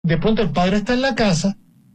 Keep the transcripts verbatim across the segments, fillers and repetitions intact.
de pronto el padre está en la casa,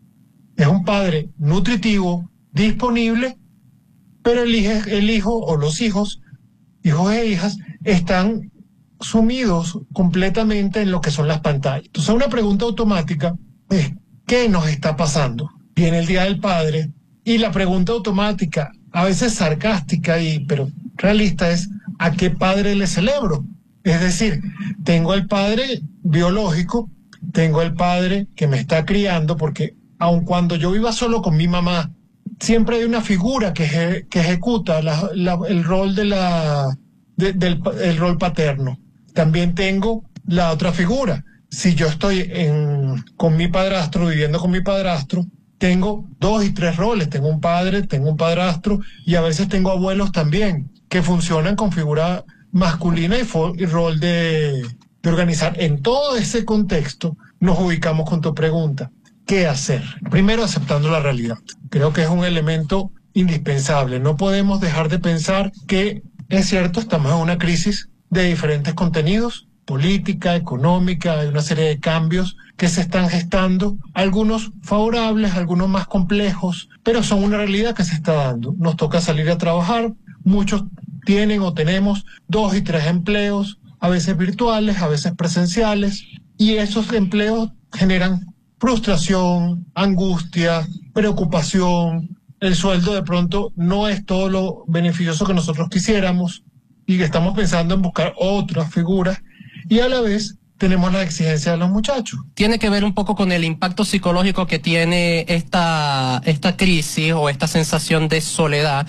es un padre nutritivo, disponible, pero el hijo, el hijo o los hijos, hijos e hijas, están sumidos completamente en lo que son las pantallas. Entonces una pregunta automática es, ¿qué nos está pasando? Viene el Día del Padre y la pregunta automática, a veces sarcástica y pero realista, es ¿a qué padre le celebro? Es decir, tengo el padre biológico, tengo el padre que me está criando, porque aun cuando yo viva solo con mi mamá, siempre hay una figura que, eje, que ejecuta la, la, el rol de la de, del el rol paterno. También tengo la otra figura. Si yo estoy en, con mi padrastro, viviendo con mi padrastro, tengo dos y tres roles. Tengo un padre, tengo un padrastro y a veces tengo abuelos también que funcionan con figura masculina y, for, y rol de, de organizar. En todo ese contexto nos ubicamos con tu pregunta. ¿Qué hacer? Primero, aceptando la realidad. Creo que es un elemento indispensable. No podemos dejar de pensar que, es cierto, estamos en una crisis de diferentes contenidos, política, económica, hay una serie de cambios que se están gestando, algunos favorables, algunos más complejos, pero son una realidad que se está dando. Nos toca salir a trabajar, muchos tienen o tenemos dos y tres empleos, a veces virtuales, a veces presenciales, y esos empleos generan frustración, angustia, preocupación. El sueldo de pronto no es todo lo beneficioso que nosotros quisiéramos y que estamos pensando en buscar otras figuras y a la vez tenemos la exigencia de los muchachos. Tiene que ver un poco con el impacto psicológico que tiene esta, esta crisis o esta sensación de soledad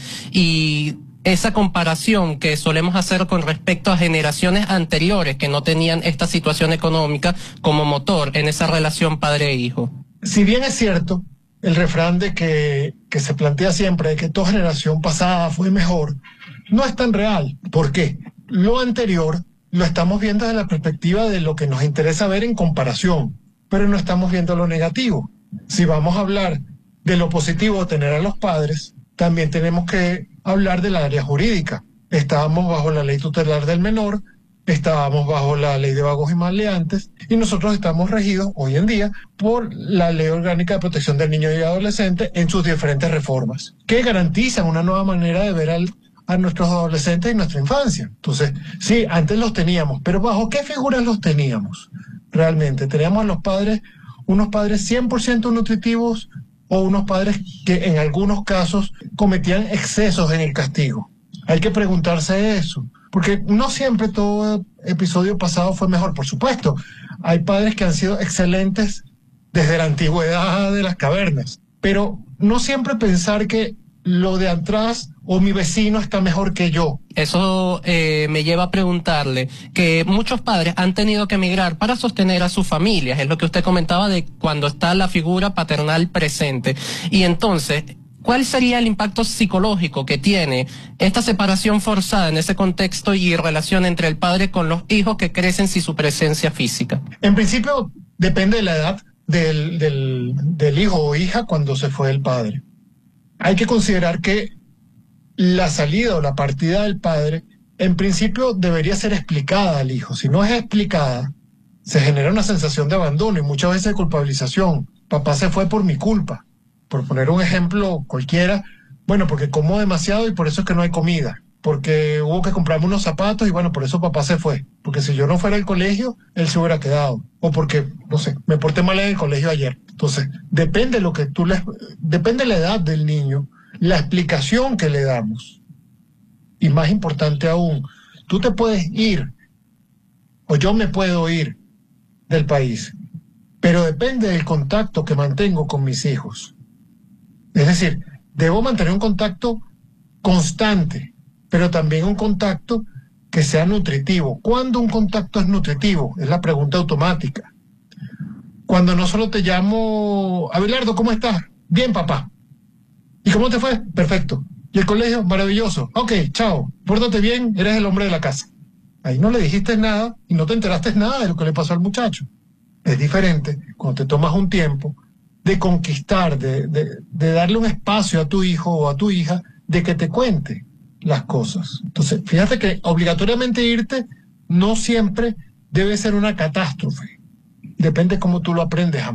y esa comparación que solemos hacer con respecto a generaciones anteriores que no tenían esta situación económica como motor en esa relación padre-hijo. Si bien es cierto, el refrán de que, que se plantea siempre de que toda generación pasada fue mejor, no es tan real. ¿Por qué? Lo anterior lo estamos viendo desde la perspectiva de lo que nos interesa ver en comparación, pero no estamos viendo lo negativo. Si vamos a hablar de lo positivo de tener a los padres, también tenemos que hablar del área jurídica. Estábamos bajo la ley tutelar del menor, estábamos bajo la ley de vagos y maleantes, y nosotros estamos regidos hoy en día por la Ley Orgánica de Protección del Niño y Adolescente en sus diferentes reformas, que garantizan una nueva manera de ver al, a nuestros adolescentes y nuestra infancia. Entonces, sí, antes los teníamos, pero ¿bajo qué figuras los teníamos? Realmente, teníamos a los padres, unos padres cien por ciento nutritivos, o unos padres que en algunos casos cometían excesos en el castigo. Hay que preguntarse eso, porque no siempre todo episodio pasado fue mejor, por supuesto. Hay padres que han sido excelentes desde la antigüedad de las cavernas, pero no siempre pensar que lo de atrás o mi vecino está mejor que yo. Eso eh, me lleva a preguntarle que muchos padres han tenido que emigrar para sostener a sus familias, es lo que usted comentaba de cuando está la figura paternal presente. Y entonces, ¿cuál sería el impacto psicológico que tiene esta separación forzada en ese contexto y relación entre el padre con los hijos que crecen sin su presencia física? En principio, depende de la edad del, del, del hijo o hija cuando se fue el padre. Hay que considerar que la salida o la partida del padre, en principio, debería ser explicada al hijo. Si no es explicada, se genera una sensación de abandono y muchas veces de culpabilización. Papá se fue por mi culpa. Por poner un ejemplo cualquiera, bueno, porque como demasiado y por eso es que no hay comida. Porque hubo que comprarme unos zapatos y bueno, por eso papá se fue. Porque si yo no fuera al colegio, él se hubiera quedado. O porque, no sé, me porté mal en el colegio ayer. Entonces, depende lo que tú le, depende de la edad del niño, la explicación que le damos. Y más importante aún, tú te puedes ir, o yo me puedo ir del país, pero depende del contacto que mantengo con mis hijos. Es decir, debo mantener un contacto constante, pero también un contacto que sea nutritivo. ¿Cuándo un contacto es nutritivo? Es la pregunta automática. Cuando no solo te llamo, Abelardo, ¿cómo estás? Bien, papá. ¿Y cómo te fue? Perfecto. ¿Y el colegio? Maravilloso. Ok, chao. Pórtate bien, eres el hombre de la casa. Ahí no le dijiste nada y no te enteraste nada de lo que le pasó al muchacho. Es diferente cuando te tomas un tiempo de conquistar, de, de, de darle un espacio a tu hijo o a tu hija de que te cuente las cosas. Entonces, fíjate que obligatoriamente irte no siempre debe ser una catástrofe. depende cómo tú lo aprendes a